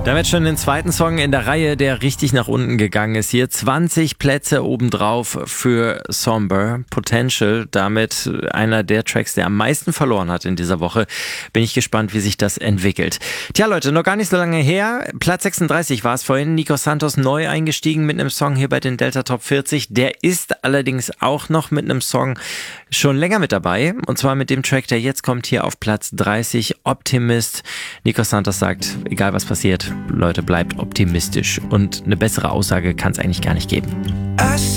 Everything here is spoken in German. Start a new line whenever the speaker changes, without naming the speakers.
Damit schon den zweiten Song in der Reihe, der richtig nach unten gegangen ist. Hier 20 Plätze obendrauf für Somber Potential. Damit einer der Tracks, der am meisten verloren hat in dieser Woche. Bin ich gespannt, wie sich das entwickelt. Tja Leute, noch gar nicht so lange her. Platz 36 war es vorhin. Nico Santos neu eingestiegen mit einem Song hier bei den Delta Top 40. Der ist allerdings auch noch mit einem Song schon länger mit dabei. Und zwar mit dem Track, der jetzt kommt, hier auf Platz 30. Optimist. Nico Santos sagt, egal was passiert, Leute, bleibt optimistisch. Und eine bessere Aussage kann es eigentlich gar nicht geben.